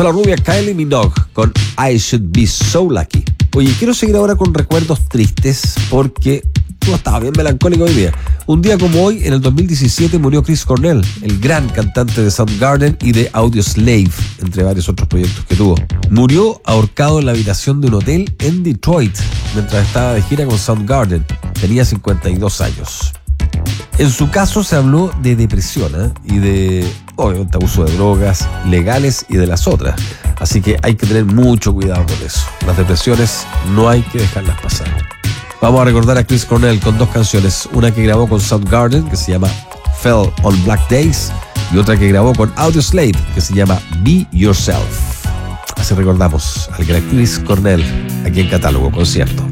La rubia Kylie Minogue con I Should Be So Lucky. Oye, quiero seguir ahora con recuerdos tristes porque tú estabas bien melancólico hoy día. Un día como hoy, en el 2017, murió Chris Cornell, el gran cantante de Soundgarden y de Audioslave, entre varios otros proyectos que tuvo. Murió ahorcado en la habitación de un hotel en Detroit mientras estaba de gira con Soundgarden. Tenía 52 años. En su caso se habló de depresión y de, obviamente, abuso de drogas legales y de las otras. Así que hay que tener mucho cuidado con eso. Las depresiones no hay que dejarlas pasar. Vamos a recordar a Chris Cornell con dos canciones. Una que grabó con Soundgarden, que se llama Fell on Black Days, y otra que grabó con Audioslave, que se llama Be Yourself. Así recordamos al gran Chris Cornell aquí en Catálogo Concierto.